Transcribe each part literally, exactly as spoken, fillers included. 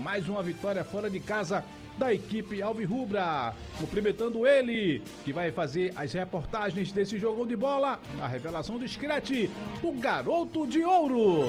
mais uma vitória fora de casa da equipe alvirrubra. Cumprimentando ele, que vai fazer as reportagens desse jogão de bola, a revelação do Screte, o garoto de ouro.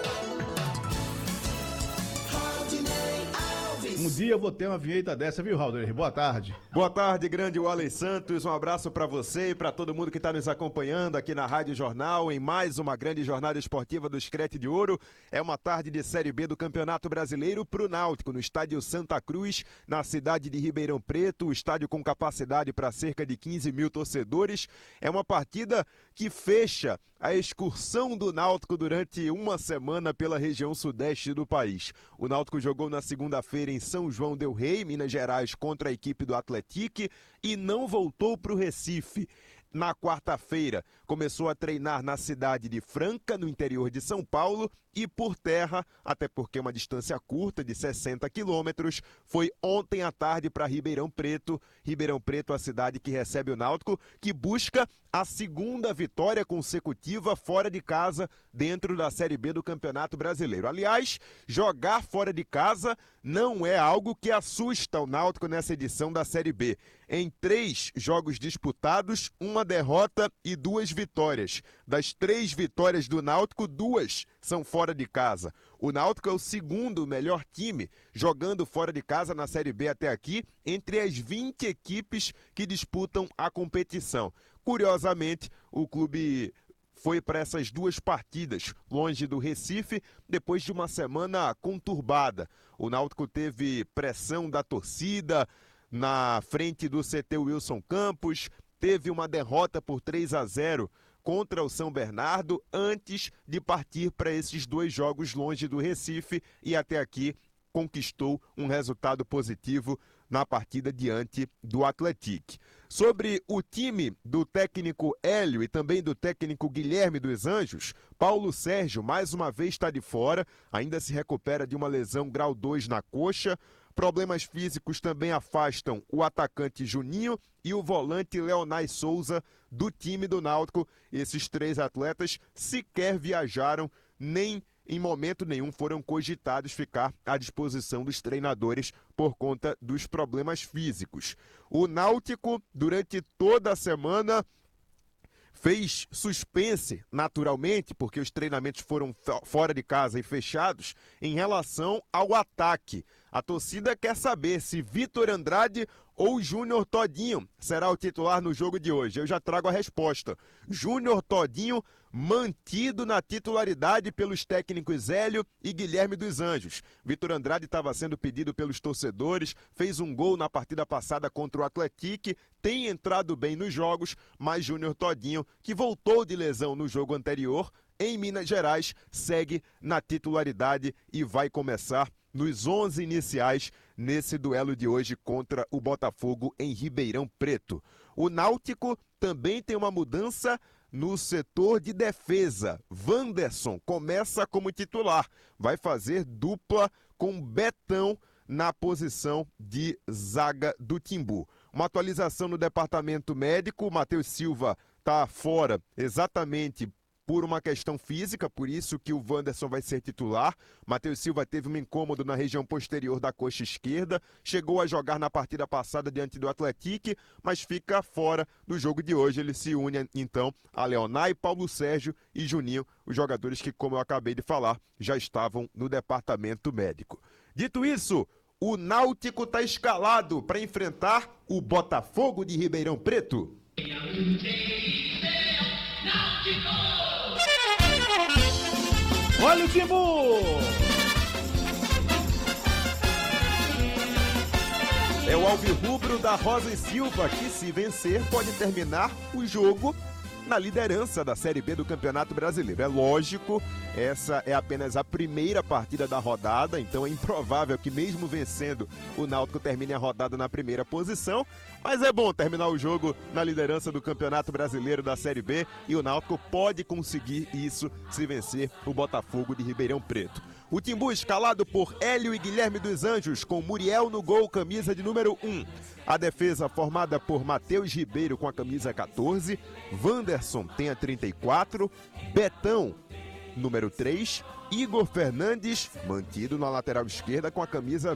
Um dia eu vou ter uma vinheta dessa, viu, Raul? Boa tarde. Boa tarde, grande Wally Santos. Um abraço para você e para todo mundo que está nos acompanhando aqui na Rádio Jornal em mais uma grande jornada esportiva do Screte de Ouro. É uma tarde de Série B do Campeonato Brasileiro para o Náutico, no estádio Santa Cruz, na cidade de Ribeirão Preto. O estádio com capacidade para cerca de quinze mil torcedores. É uma partida que fecha a excursão do Náutico durante uma semana pela região sudeste do país. O Náutico jogou na segunda-feira em São João del Rei, Minas Gerais, contra a equipe do Atlético e não voltou para o Recife. Na quarta-feira, começou a treinar na cidade de Franca, no interior de São Paulo, e por terra, até porque é uma distância curta de sessenta quilômetros, foi ontem à tarde para Ribeirão Preto. Ribeirão Preto, a cidade que recebe o Náutico, que busca a segunda vitória consecutiva fora de casa dentro da Série B do Campeonato Brasileiro. Aliás, jogar fora de casa não é algo que assusta o Náutico nessa edição da Série B. Em três jogos disputados, uma derrota e duas vitórias. Das três vitórias do Náutico, duas são fora de casa. O Náutico é o segundo melhor time jogando fora de casa na Série B até aqui, entre as vinte equipes que disputam a competição. Curiosamente, o clube foi para essas duas partidas, longe do Recife, depois de uma semana conturbada. O Náutico teve pressão da torcida na frente do C T Wilson Campos, teve uma derrota por três a zero contra o São Bernardo antes de partir para esses dois jogos longe do Recife e até aqui conquistou um resultado positivo na partida diante do Atlético. Sobre o time do técnico Hélio e também do técnico Guilherme dos Anjos, Paulo Sérgio mais uma vez está de fora, ainda se recupera de uma lesão grau dois na coxa. Problemas físicos também afastam o atacante Juninho e o volante Leonais Souza do time do Náutico. Esses três atletas sequer viajaram, nem em momento nenhum foram cogitados ficar à disposição dos treinadores por conta dos problemas físicos. O Náutico, durante toda a semana, fez suspense, naturalmente, porque os treinamentos foram fora de casa e fechados, em relação ao ataque. A torcida quer saber se Vitor Andrade ou Júnior Todinho será o titular no jogo de hoje. Eu já trago a resposta. Júnior Todinho mantido na titularidade pelos técnicos Hélio e Guilherme dos Anjos. Vitor Andrade estava sendo pedido pelos torcedores, fez um gol na partida passada contra o Atlético, tem entrado bem nos jogos, mas Júnior Todinho, que voltou de lesão no jogo anterior, em Minas Gerais, segue na titularidade e vai começar nos onze iniciais nesse duelo de hoje contra o Botafogo em Ribeirão Preto. O Náutico também tem uma mudança no setor de defesa. Wanderson começa como titular, vai fazer dupla com Betão na posição de zaga do Timbu. Uma atualização no departamento médico, Matheus Silva está fora exatamente por uma questão física, por isso que o Wanderson vai ser titular. Matheus Silva teve um incômodo na região posterior da coxa esquerda, chegou a jogar na partida passada diante do Atlético, mas fica fora do jogo de hoje. Ele se une, então, a Leonai, Paulo Sérgio e Juninho, os jogadores que, como eu acabei de falar, já estavam no departamento médico. Dito isso, o Náutico está escalado para enfrentar o Botafogo de Ribeirão Preto. Olha o Timbu! É o alvirrubro da Rosa e Silva que, se vencer, pode terminar o jogo na liderança da Série B do Campeonato Brasileiro. É lógico, essa é apenas a primeira partida da rodada, então é improvável que mesmo vencendo o Náutico termine a rodada na primeira posição, mas é bom terminar o jogo na liderança do Campeonato Brasileiro da Série B e o Náutico pode conseguir isso se vencer o Botafogo de Ribeirão Preto. O Timbu escalado por Hélio e Guilherme dos Anjos, com Muriel no gol, camisa de número um. A defesa formada por Matheus Ribeiro com a camisa quatorze, Wanderson tem a trinta e quatro, Betão, número três, Igor Fernandes, mantido na lateral esquerda com a camisa